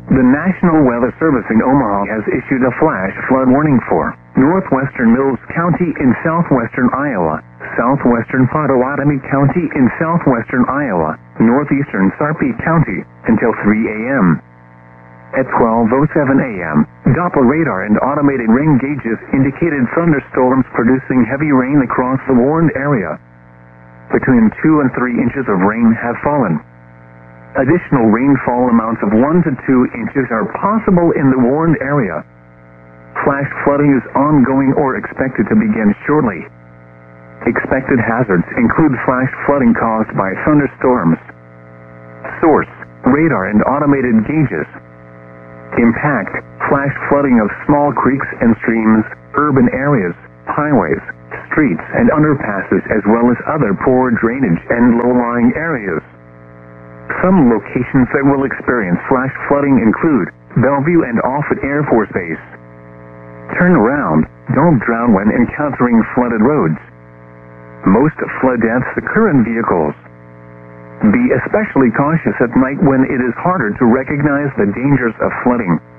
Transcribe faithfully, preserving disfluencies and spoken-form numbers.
The National Weather Service in Omaha has issued a flash flood warning for northwestern Mills County in southwestern Iowa, southwestern Pottawatomie County in southwestern Iowa, northeastern Sarpy County until three a.m. At twelve oh seven a.m., Doppler radar and automated rain gauges indicated thunderstorms producing heavy rain across the warned area. Between two and three inches of rain have fallen. Additional rainfall amounts of one to two inches are possible in the warned area. Flash flooding is ongoing or expected to begin shortly. Expected hazards include flash flooding caused by thunderstorms. Source: radar and automated gauges. Impact: flash flooding of small creeks and streams, urban areas, highways, streets, and underpasses, as well as other poor drainage and low-lying areas. Some locations that will experience flash flooding include Bellevue and Offutt Air Force Base. Turn around. Don't drown when encountering flooded roads. Most flood deaths occur in vehicles. Be especially cautious at night when it is harder to recognize the dangers of flooding.